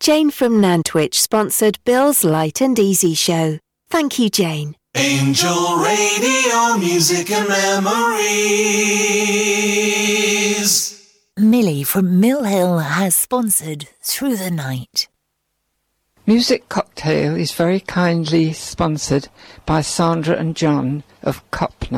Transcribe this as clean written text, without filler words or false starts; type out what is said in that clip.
Jane from Nantwich sponsored Bill's Light and Easy show. Thank you, Jane. Angel Radio, music and memories. Millie from Mill Hill has sponsored Through the Night. Music Cocktail is very kindly sponsored by Sandra and John of Cop